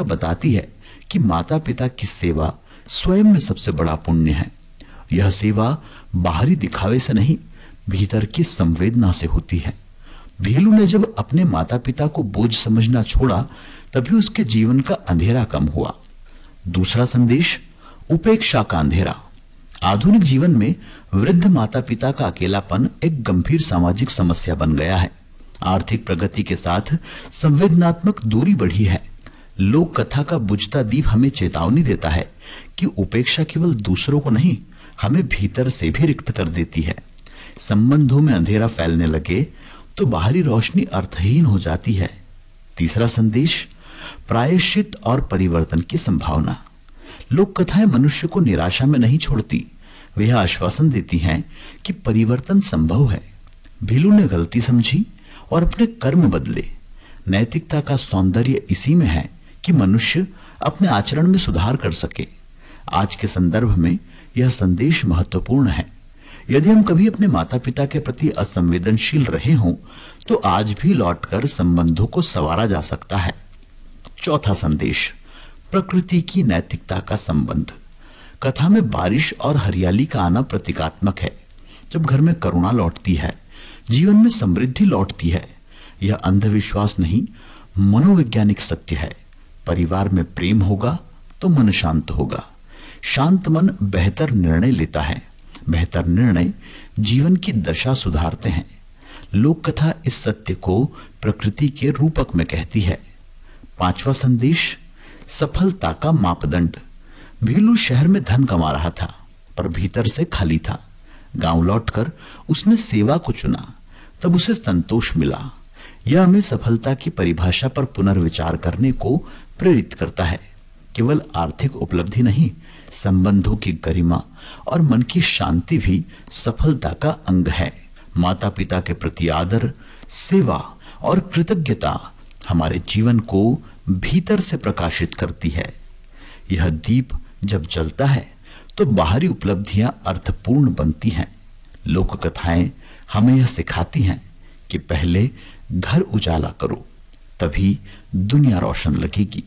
बताती है कि माता पिता की सेवा स्वयं में सबसे बड़ा पुण्य है। यह सेवा बाहरी दिखावे से नहीं, भीतर की संवेदना से होती है। भीलू ने जब अपने माता पिता को बोझ समझना छोड़ा, तभी उसके जीवन का अंधेरा कम हुआ। दूसरा संदेश, उपेक्षा का अंधेरा। आधुनिक जीवन में वृद्ध माता पिता का अकेलापन एक गंभीर सामाजिक समस्या बन गया है। आर्थिक प्रगति के साथ संवेदनात्मक दूरी बढ़ी है। लोक कथा का बुझता दीप हमें चेतावनी देता है कि उपेक्षा केवल दूसरों को नहीं, हमें भीतर से भी रिक्त कर देती है। संबंधों में अंधेरा फैलने लगे तो बाहरी रोशनी अर्थहीन हो जाती है। तीसरा संदेश, प्रायश्चित और परिवर्तन की संभावना। लोक कथाएं मनुष्य को निराशा में नहीं छोड़ती, वे आश्वासन देती हैं कि परिवर्तन संभव है। भीलू ने गलती समझी और अपने कर्म बदले। नैतिकता का सौंदर्य इसी में है कि मनुष्य अपने आचरण में सुधार कर सके। आज के संदर्भ में यह संदेश महत्वपूर्ण है। यदि हम कभी अपने माता पिता के प्रति असंवेदनशील रहे हों, तो आज भी लौटकर संबंधों को संवारा जा सकता है। चौथा संदेश, प्रकृति की नैतिकता का संबंध। कथा में बारिश और हरियाली का आना प्रतीकात्मक है। जब घर में करुणा लौटती है, जीवन में समृद्धि लौटती है। यह अंधविश्वास नहीं, मनोवैज्ञानिक सत्य है। परिवार में प्रेम होगा तो मन शांत होगा। शांत मन बेहतर निर्णय लेता है। बेहतर निर्णय जीवन की दशा सुधारते हैं। लोक कथा इस सत्य को प्रकृति के रूपक में कहती है। पांचवा संदेश, सफलता का मापदंड। भीलू शहर में धन कमा रहा था, पर भीतर से खाली था। गांव लौटकर उसने सेवा को चुना, तब उसे संतोष मिला। यह हमें सफलता की परिभाषा पर पुनर्विचार करने को प्रेरित करता है। केवल आर्थिक उपलब्धि नहीं, संबंधों की गरिमा और मन की शांति भी सफलता का अंग है। माता पिता के प्रति आदर, सेवा और कृतज्ञता हमारे जीवन को भीतर से प्रकाशित करती है। यह दीप जब जलता है तो बाहरी उपलब्धियां अर्थपूर्ण बनती हैं। लोक कथाएं हमें यह सिखाती हैं कि पहले घर उजाला करो, तभी दुनिया रोशन लगेगी।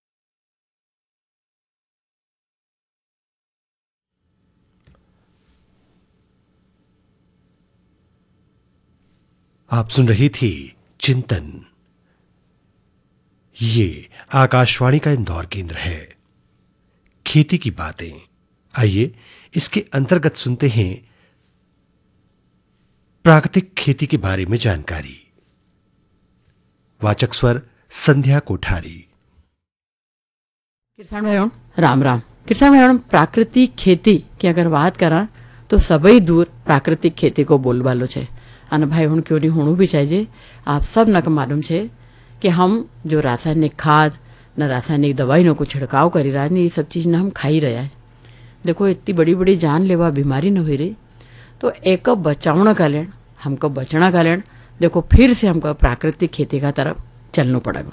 आप सुन रही थी चिंतन। ये आकाशवाणी का इंदौर केंद्र है। खेती की बातें, आइए इसके अंतर्गत सुनते हैं प्राकृतिक खेती के बारे में जानकारी। वाचक स्वर संध्या कोठारी। किसान भाइयों राम राम। किसान भाइयों, प्राकृतिक खेती की अगर बात करा तो सबई दूर प्राकृतिक खेती को बोलबालो छे। અને ભાઈ હું क्यों नहीं होणू भी चाहिए। आप सब न मालूम छे कि हम जो रासायनिक खाद न रासायनिक दवाई को छिड़काव करी रहा है, ये सब चीज़ न हम खाई रहा है। देखो इतनी बड़ी बड़ी जानलेवा बीमारी न हुई रही, तो एक बचावना का लेन हमको बचना का लेन देखो फिर से हमको प्राकृतिक खेती का तरफ चलना पड़ेगा।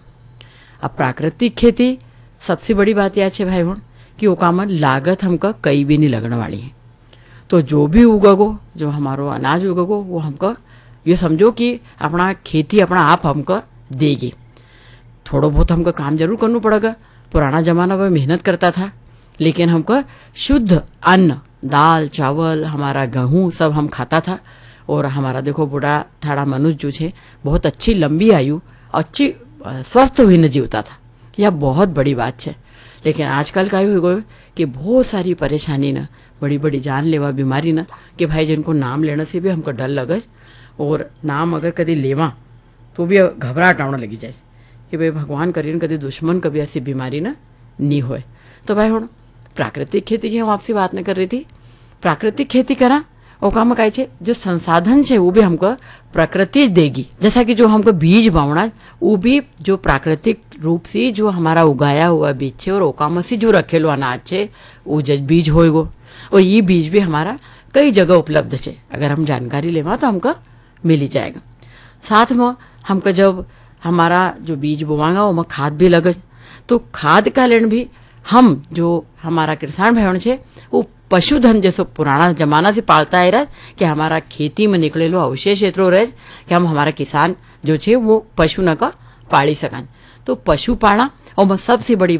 अब प्राकृतिक खेती सबसे बड़ी बात यह है भाई बहन कि वो काम लागत हमको कहीं भी नहीं लगने वाली है। तो जो भी उगोगो, जो हमारो अनाज उगोगो, वो हमको ये समझो कि अपना खेती अपना आप हमको देगी। थोड़ा बहुत हमको काम जरूर करना पड़ेगा। पुराना जमाना में मेहनत करता था, लेकिन हमको शुद्ध अन्न, दाल चावल, हमारा गेहूँ सब हम खाता था। और हमारा देखो बूढ़ा ठाड़ा मनुष्य जो है बहुत अच्छी लंबी आयु, अच्छी स्वस्थ हुई न जीवता था। यह बहुत बड़ी बात है। लेकिन आजकल का हो गयो कि बहुत सारी परेशानी न, बड़ी बड़ी जानलेवा बीमारी न, कि भाई जिनको नाम लेने से भी हमको डर लगे, और नाम अगर कभी लेवा तो भी घबराहट आने लगी जाए कि भाई भगवान करिए कभी दुश्मन कभी ऐसी बीमारी ना नहीं होए। तो भाई हम प्राकृतिक खेती की हम आपसे बात नहीं कर रही थी। प्राकृतिक खेती करा वो काम का जो संसाधन है वो भी हमको प्रकृति देगी। जैसा कि जो हमको बीज बावना वो भी जो प्राकृतिक रूप से जो हमारा उगाया हुआ बीज है, और ओकाम से जो रखेलो अनाज है वो बीज होएगो। और ये बीज भी हमारा कई जगह उपलब्ध है। अगर हम जानकारी लेवा तो हमको मिल ही जाएगा। साथ में हमको जब हमारा जो बीज बोवांगा वो खाद भी लगे, तो खाद का लेन भी हम जो हमारा किसान भाई छे वो पशुधन जैसे पुराना जमाना से पालता है रह कि हमारा खेती में निकलेलो अवशेष एतरो रहे कि हम हमारा किसान जो छे वो पशु न का पाली सकन। तो पशु पालना और सबसे बड़ी